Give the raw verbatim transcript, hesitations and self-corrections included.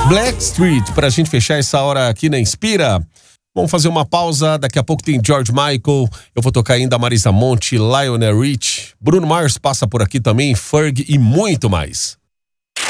Blackstreet, pra gente fechar essa hora aqui na Inspira. Vamos fazer uma pausa, daqui a pouco tem George Michael, eu vou tocar ainda Marisa Monte, Lionel Rich, Bruno Mars passa por aqui também, Ferg e muito mais.